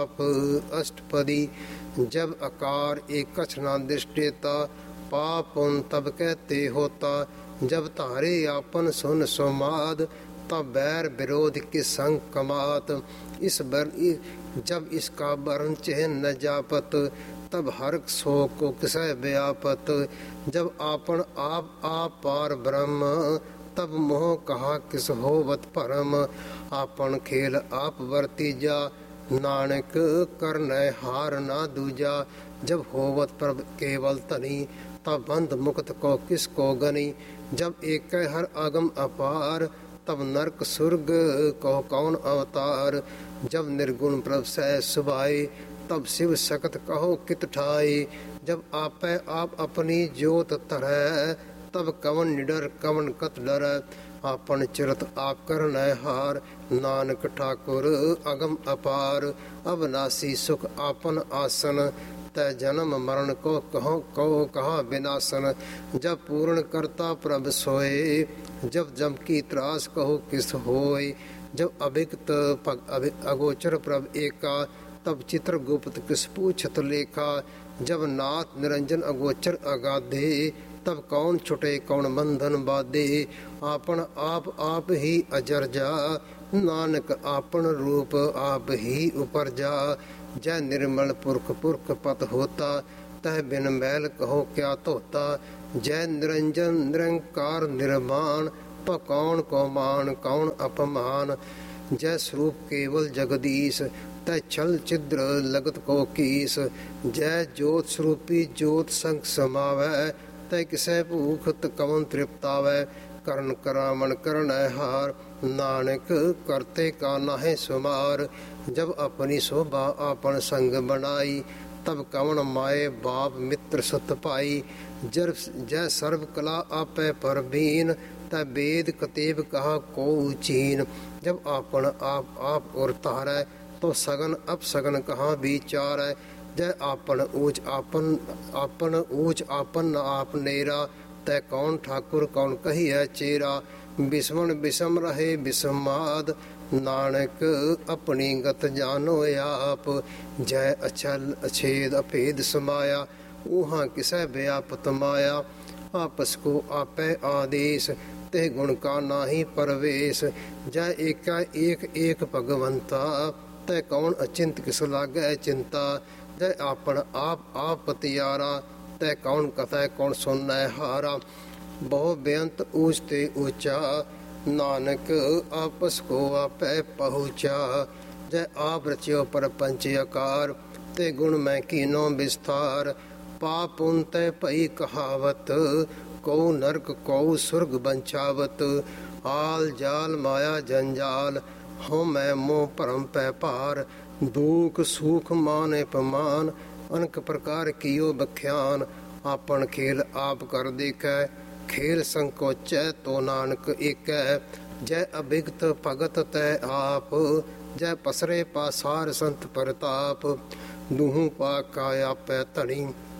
अष्टपदी। जब आकार एक कछ ना दृष्टेता, पाप पुण्य तब कहते होता। जब तारे आपन सुन सुमाद, तब बैर विरोध के संग कमात। जब इसका वर्ण चिन्ह न जापत, तब हर शोक को किसै व्यापत। जब आपन आप पार ब्रह्म, तब मोह कहा किस होवत परम। आपन खेल आप वर्तीजा, नानक करनै हार ना दूजा। जब होवत प्रभ केवल तनी, तब बंध मुक्त को किसको गनी। जब एक हर आगम अपार, तब नरक सुर्ग को कौन अवतार। जब निर्गुण प्रभ सह सुभाए, तब शिव सकत कहो कित ठाई। जब आपै आप अपनी जोत तरह, तब कवन निडर कवन कत डर। आपन चिरत आप करनै हार, नानक ठाकुर अगम अपार। अविनाशी सुख आपन आसन, तै जन्म मरण को कहा विनाशन। जब पूर्ण करता प्रभ सोए, जब जम की त्रास कहो किस होय। जब अभिक्त अगोचर प्रभ एका, तब चित्र गुप्त किस पूछत लेखा। जब नाथ निरंजन अगोचर अगाधे, तब कौन छुटे कौन बंधन बाधे। आपन आप ही अजर जा, नानक आपन रूप आप ही उपर जा। जय निर्मल पुरख पुरख पत होता, तह बिन मैल कहो क्या धोता। जय निरंजन निरंकार निर्माण, तो कौन को मान कौन अपमान। जय स्वरूप केवल जगदीश, तय छल छिद्र लगत को कीस। जय ज्योत स्वरूपी ज्योत संग समावै, तय किसै भूखत कवन तृप्तावै। करण करामण करनै हार, नानक करते का नाहे सुमार। जब अपनी शोभा आपन संग बनाई, तब कवन माए बाप मित्र सत पाई। जय सर्व कला आपै परबीन, तै वेद कतेब कहा को चीन। जब आपन आप और तारै, तो सगन अपसगन कहाँ विचारै। जय आपन ऊंच आपन आप नेरा, तै कौन ठाकुर कौन कहिए चेरा। बिस्मन बिषम रहे बिस्माद, नानक अपनी गत जानो आप। जय अचल अछेद अभेद समाया, ऊहा किसै व्यापत माया। आपस को आपै आदेश, ते गुण का नाही परवेश। जय एका एक भगवंता, तै कौन अचिंत किस लागै चिंता। जय आपन आप पतियारा, तै कौन कथै कौन सुनै हारा। बहु बेअंत ऊंच ते ऊंचा, नानक आपस को आपै पहुँचा। जय आप रचियो परपंच आकार, ते गुण मैं कीनो विस्तार। पाप पुण्य तै भई कहावत, को नरक को सुर्ग बंचावत। आल जाल माया जंजाल, हो मैं मोह भरम पै पार। दुख सुख मान अपमान, अनेक प्रकार कियो बख्यान। आपन खेल आप कर देखै, खेल संकोचै तो नानक एकै। जय अभिगत भगत तै आप, जय पसरे पासार संत प्रताप। दुहु पाका आपै धनी,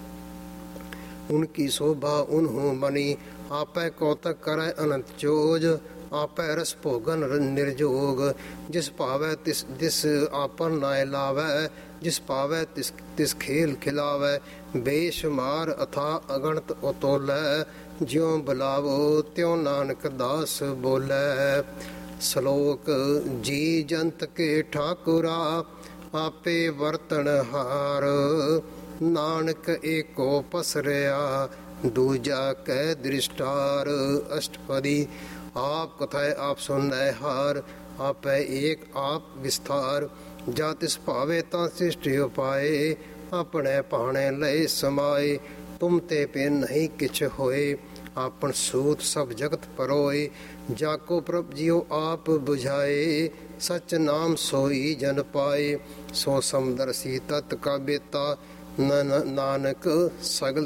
उनकी शोभा उन्हु मनी। आपै कौतक करै अनंत चोज, आपै रस भोगन निर्जोग। जिस पावै तिस आपन नाय लावै, जिस पावै तिस खेल खिलावै। बेशुमार अथा अगणत अतोलै, ज्यों बुलावो त्यों नानक दास बोलै। श्लोक जी जंत के ठाकुरा, आपे वर्तन हार। नानक एको पसरया, दूजा कै दृष्टार। अष्टपदी। आप कथाए आप सुनै हार, आपै एक आप विस्तार। जा तिस भावे ता सृष्टि उपाए, अपने पाणे लय समाए। तुम ते पे नहीं किछ होए, आपन सूत सब जगत परोए। जाको प्रभ जियो आप बुझाए, सच नाम सोई जन पाए। सो समदर्शी तत् का बेता, नानक सगल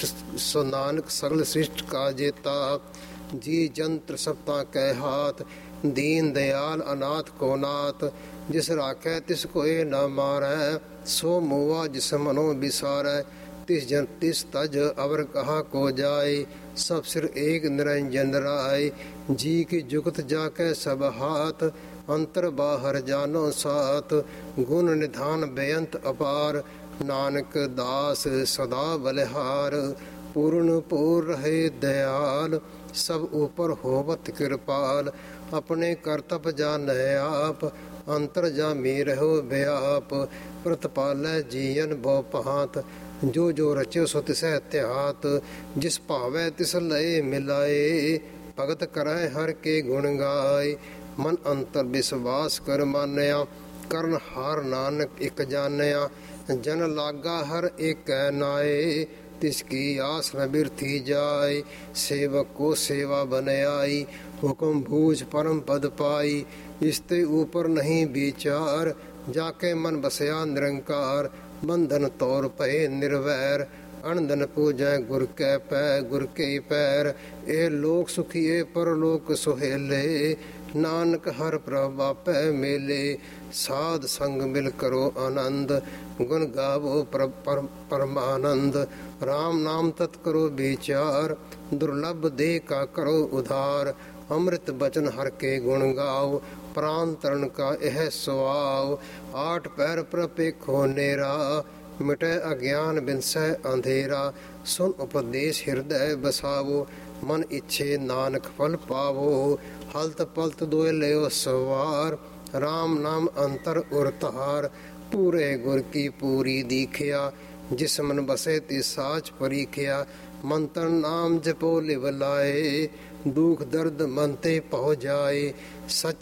सृष्ट का जेता। जी जंत्र सप्ता कै हाथ, दीन दयाल अनाथ को नाथ। जिस राखै तिस कोय न मारै, सो मुआ जिस मनो बिसारै। तिस तज अवर कहा को जाय, सब सिर एक निरंजन राय। जी की जुगत जाकै सब हाथ, ਅੰਤਰ ਬਾਹਰ ਜਾਨੋ ਸਾਤ, ਗੁਣ ਨਿਧਾਨ ਬੇਅੰਤ ਅਪਾਰ, ਨਾਨਕ ਦਾਸ ਸਦਾ ਬਲਿਹਾਰ, ਪੂਰਨ ਪੂਰ ਰਹੇ ਦਇਆਲ, ਸਭ ਉਪਰ ਹੋਵਤ ਕਿਰਪਾਲ, ਆਪਣੇ ਕਰਤਬ ਜਾਣੈ ਆਪ, ਅੰਤਰ ਜਾਮੀ ਰਹੋ ਬਿਆਪ, ਪ੍ਰਤਪਾਲੈ ਜੀਅਨ ਬਹੁ ਭਾਂਤ, ਜੋ ਜੋ ਰਚਿਓ ਸੋ ਤਿਸੈ ਧਿਆਤ, ਜਿਸ ਭਾਵੈ ਤਿਸ ਲਏ ਮਿਲਾਏ, ਭਗਤ ਕਰੈ ਹਰ ਕੇ ਗੁਣ ਗਾਏ, ਮਨ ਅੰਤਰ ਵਿਸਵਾਸ ਕਰ ਮਾਨਿਆ, ਕਰਨ ਹਾਰ ਨਾਨਕ ਇਕ ਜਾਣਿਆ, ਜਨ ਲਾਗਾ ਹਰ ਏਕੈ ਨਾਏ, ਤਿਸ ਕੀ ਆਸ ਨ ਬਿਰਥੀ ਜਾਏ, ਸੇਵਕ ਕੋ ਸੇਵਾ ਬਨਿਆਈ, ਹੁਕਮ ਬੂਝ ਪਰਮ ਪਦ ਪਾਈ, ਇਸ ਤੇ ਉਪਰ ਨਹੀਂ ਵਿਚਾਰ, ਜਾ ਕੇ ਮਨ ਬਸਿਆ ਨਿਰੰਕਾਰ, ਬੰਧਨ ਤੌਰ ਭਏ ਨਿਰਵੈਰ, ਅਣਦਨ ਪੂਜੈ ਗੁਰ ਕੈ ਪੈ, ਗੁਰ ਕੇ ਪੈਰ, ਇਹ ਲੋਕ ਸੁਖੀਏ ਪਰਲੋਕ ਸੁਹੇਲੇ, ਨਾਨਕ ਹਰ ਪ੍ਰਭ ਆਪੈ ਮੇਲੇ, ਸਾਧ ਸੰਗ ਮਿਲ ਕਰੋ ਆਨੰਦ, ਗੁਣ ਗਾਵੋ ਪਰਮਾਨੰਦ, ਰਾਮ ਨਾਮ ਤਤ ਕਰੋ ਵਿਚਾਰ, ਦੁਰਲਭ ਦੇ ਕਾ ਕਰੋ ਉਧਾਰ, ਅੰਮ੍ਰਿਤ ਬਚਨ ਹਰ ਕੇ ਗੁਣ ਗਾਓ, ਪ੍ਰਾਨ ਤਰਨ ਕਾ ਇਹ ਸੁਆਓ, ਆਠ ਪੈਰ ਪ੍ਰਪੇਖੋ ਨੇਰਾ, ਮਿਟੈ ਅਗਿਆਨ ਬਿਨਸੈ ਅੰਧੇਰਾ, ਸੁਨ ਉਪਦੇਸ਼ ਹਿਰਦੈ ਬਸਾਵੋ, ਮਨ ਇੱਛੇ ਨਾਨਕ ਫਲ ਪਾਵੋ, ਹਲਤ ਪਲਤ ਦੋਇ ਲਿਓ ਸਵਾਰ, ਰਾਮ ਨਾਮ ਅੰਤਰ ਉਰ ਧਾਰ, ਪੂਰੇ ਗੁਰ ਕੀ ਪੂਰੀ ਦੀਖਿਆ, ਜਿਸ ਮਨ ਬਸੇ ਤਿਸ ਸਾਚ ਪਰੀਖਿਆ, ਮੰਤਰ ਨਾਮ ਜਪੋ ਲਿਵ ਲਾਏ, ਦੁਖ ਦਰਦ ਮਨ ਤੇ ਭਉ ਜਾਏ, ਸਚ